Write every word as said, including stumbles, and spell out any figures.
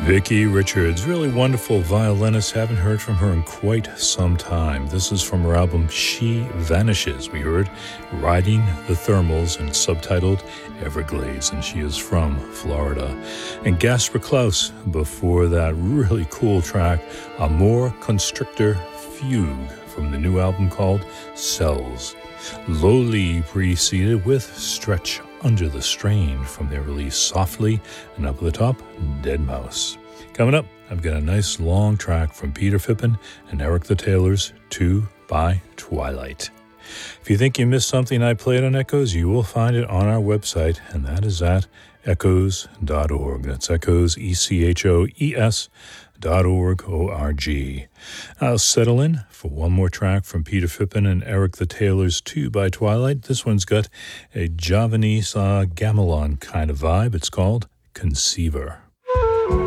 Vicki Richards, really wonderful violinist. Haven't heard from her in quite some time. This is from her album She Vanishes. We heard Riding the Thermals and subtitled Everglades, and she is from Florida. And Gasper Klaus, before that, really cool track, Amor Constrictor Fugue, from the new album called Cells. Lowly preceded with Stretch Under the Strain from their release Softly, and up at the top, Dead Mouse. Coming up, I've got a nice long track from Peter Phippen and Eric the Taylors, Two by Twilight. If you think you missed something I played on Echoes, you will find it on our website, and that is at echoes dot org. That's Echoes, E C H O E S dot org, O R G. I'll settle in for one more track from Peter Phippen and Eric the Taylors, Two by Twilight. This one's got a Javanese uh, gamelan kind of vibe. It's called Conceiver.